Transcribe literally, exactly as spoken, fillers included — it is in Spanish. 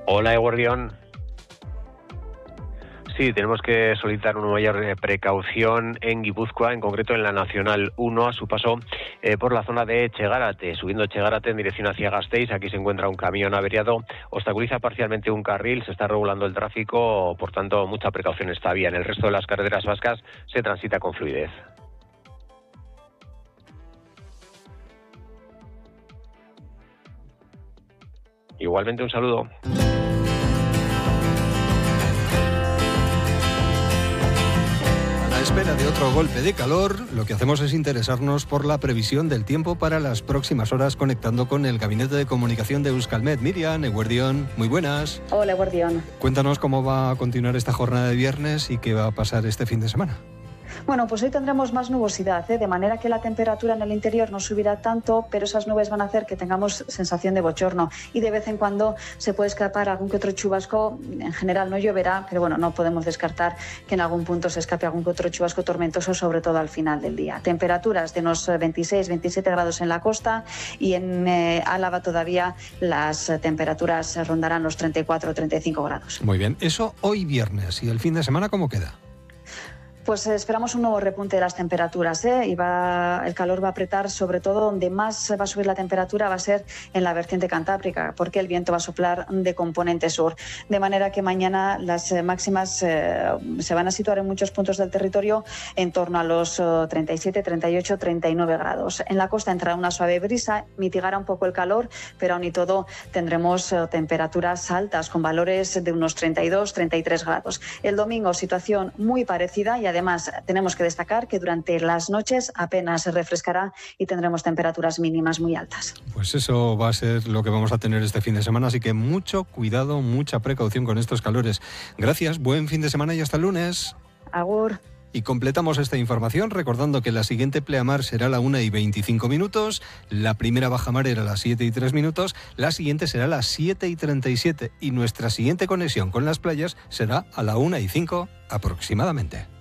Hola, Eguardión. Sí, tenemos que solicitar una mayor precaución en Guipúzcoa, en concreto en la Nacional uno, a su paso eh, por la zona de Etxegarate. Subiendo Etxegarate en dirección hacia Gasteiz, aquí se encuentra un camión averiado, obstaculiza parcialmente un carril, se está regulando el tráfico, por tanto, mucha precaución en esta vía. En el resto de las carreteras vascas se transita con fluidez. Igualmente, un saludo. A la espera de otro golpe de calor, lo que hacemos es interesarnos por la previsión del tiempo para las próximas horas, conectando con el Gabinete de Comunicación de Euskalmet. Miriam, Eguardión, muy buenas. Hola, Eguardión. Cuéntanos cómo va a continuar esta jornada de viernes y qué va a pasar este fin de semana. Bueno, pues hoy tendremos más nubosidad, ¿eh? De manera que la temperatura en el interior no subirá tanto, pero esas nubes van a hacer que tengamos sensación de bochorno y de vez en cuando se puede escapar algún que otro chubasco. En general no lloverá, pero bueno, no podemos descartar que en algún punto se escape algún que otro chubasco tormentoso, sobre todo al final del día. Temperaturas de unos veintiséis, veintisiete grados en la costa y en eh, Álava todavía las temperaturas rondarán los treinta y cuatro, treinta y cinco grados. Muy bien, eso hoy viernes. ¿Y el fin de semana cómo queda? Pues esperamos un nuevo repunte de las temperaturas, ¿eh? Y va, el calor va a apretar, sobre todo donde más va a subir la temperatura va a ser en la vertiente cantábrica, porque el viento va a soplar de componente sur. De manera que mañana las máximas eh, se van a situar en muchos puntos del territorio en torno a los oh, treinta y siete, treinta y ocho, treinta y nueve grados. En la costa entrará una suave brisa, mitigará un poco el calor, pero aún y todo tendremos eh, temperaturas altas con valores de unos treinta y dos, treinta y tres grados. El domingo situación muy parecida y además tenemos que destacar que durante las noches apenas se refrescará y tendremos temperaturas mínimas muy altas. Pues eso va a ser lo que vamos a tener este fin de semana, así que mucho cuidado, mucha precaución con estos calores. Gracias, buen fin de semana y hasta el lunes. Agur. Y completamos esta información recordando que la siguiente pleamar será a la una y veinticinco minutos, la primera bajamar era a las siete y tres minutos, la siguiente será a las siete y treinta y siete y nuestra siguiente conexión con las playas será a la una y cinco aproximadamente.